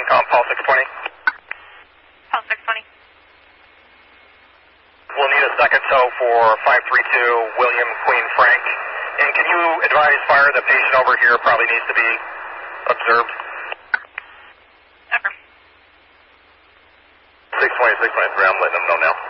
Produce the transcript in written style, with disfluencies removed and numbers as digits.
com, Paul 620. Paul 620. We'll need a second tow for 532 William Queen Frank. And can you advise fire the patient over here probably needs to be observed? Over. 620, 623, I'm letting them know now.